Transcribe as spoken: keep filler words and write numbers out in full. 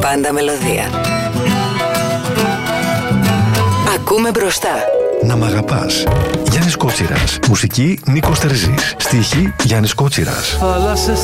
Πάντα μελωδία. Ακούμε μπροστά. Να μ' αγαπάς. Γιάννης Κότσιρας. Μουσική Νίκος Τερζής. Στίχη Γιάννης Κότσιρας.